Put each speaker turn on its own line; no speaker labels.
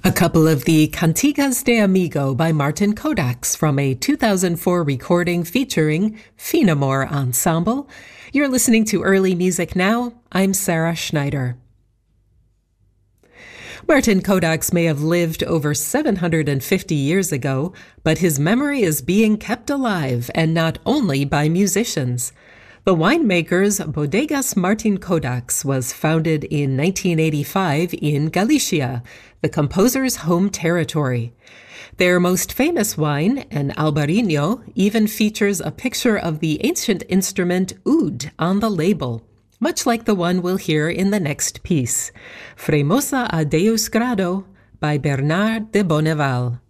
A couple of the Cantigas de Amigo by Martin Kodax from a 2004 recording featuring Finamore Ensemble. You're listening to Early Music Now. I'm Sarah Schneider. Martin Kodax may have lived over 750 years ago, but his memory is being kept alive, and not only by musicians. The winemaker's Bodegas Martin Kodax was founded in 1985 in Galicia, the composer's home territory. Their most famous wine, an Albarino, even features a picture of the ancient instrument oud on the label, much like the one we'll hear in the next piece, Fremosa a Deus Grado by Bernard de Bonneval.